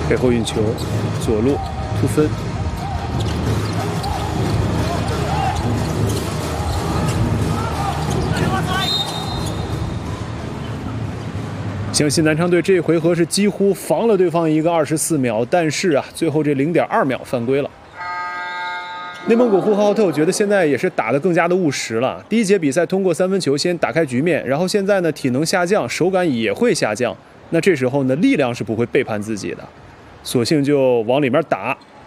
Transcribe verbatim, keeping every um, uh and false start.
背后运球，左路突分。江西南昌队这一回合是几乎防了对方一个二十四秒，但是啊，最后这零点二秒犯规了。内蒙古呼和浩特，我觉得现在也是打得更加的务实了。第一节比赛通过三分球先打开局面，然后现在呢体能下降，手感也会下降。那这时候呢力量是不会背叛自己的，索性就往里面打，